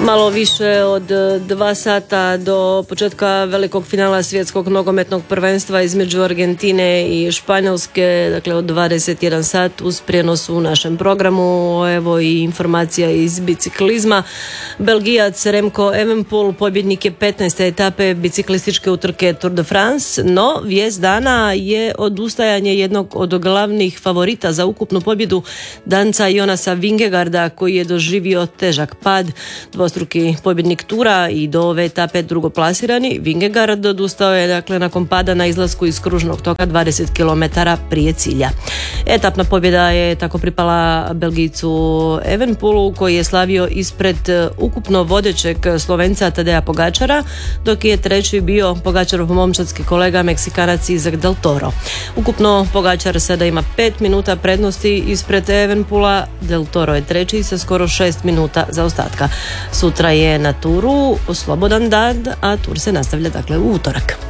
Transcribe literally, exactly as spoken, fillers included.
Malo više od dva sata do početka velikog finala svjetskog nogometnog prvenstva između Argentine i Španjolske, dakle od dvadeset jedan sat uz prijenos u našem programu. Evo i informacija iz biciklizma. Belgijac Remco Evenepoel pobjednik je petnaeste etape biciklističke utrke Tour de France, no vijest dana je odustajanje jednog od glavnih favorita za ukupnu pobjedu, Danca Jonasa Vingegaarda, koji je doživio težak pad. Dvostruki pobjednik tura i do ove etape drugoplasirani Vingegaard odustao je dakle nakon pada na izlasku iz kružnog toka dvadeset kilometara prije cilja. Etapna pobjeda je tako pripala Belgijcu Evenepoelu, koji je slavio ispred ukupno vodećeg Slovenca Tadeja Pogačara, dok je treći bio Pogačarov momčadski kolega Meksikanac Izak del Toro. Ukupno Pogačar sada ima pet minuta prednosti ispred Evenepoela, del Toro je treći sa skoro šest minuta zaostatka. Sutra je na turu slobodan dan, a tur se nastavlja dakle u utorak.